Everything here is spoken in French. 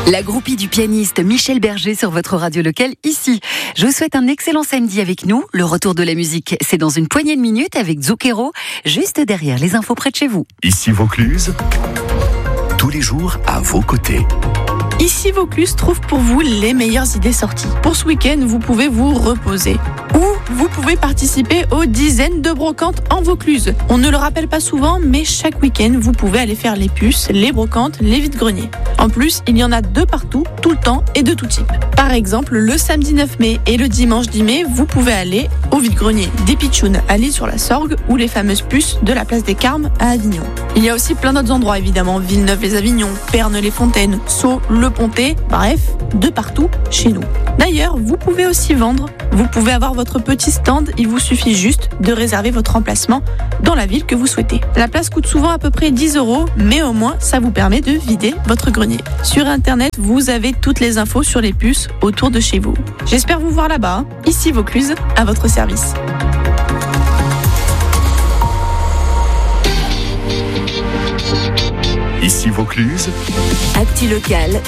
La groupie du pianiste Michel Berger sur votre radio locale ici. Je vous souhaite un excellent samedi avec nous. Le retour de la musique, c'est dans une poignée de minutes avec Zucchero, juste derrière les infos près de chez vous. Ici Vaucluse, tous les jours à vos côtés. Ici Vaucluse trouve pour vous les meilleures idées sorties. Pour ce week-end, vous pouvez vous reposer. Ou vous pouvez participer aux dizaines de brocantes en Vaucluse. On ne le rappelle pas souvent, mais chaque week-end, vous pouvez aller faire les puces, les brocantes, les vide-greniers. En plus, il y en a de partout, tout le temps et de tout type. Par exemple, le samedi 9 mai et le dimanche 10 mai, vous pouvez aller au vide-grenier des Pitchounes à l'Île-sur-la-Sorgue ou les fameuses puces de la place des Carmes à Avignon. Il y a aussi plein d'autres endroits évidemment, Villeneuve-les-Avignon, Pernes-les-Fontaines, Sceaux, Le Pontet, bref, de partout chez nous. D'ailleurs, vous pouvez aussi vendre. Vous pouvez avoir votre petit stand, il vous suffit juste de réserver votre emplacement dans la ville que vous souhaitez. La place coûte souvent à peu près 10 €, mais au moins ça vous permet de vider votre grenier. Sur internet, vous avez toutes les infos sur les puces autour de chez vous. J'espère vous voir là-bas, ici Vaucluse, à votre service. Ici Vaucluse, Actu local.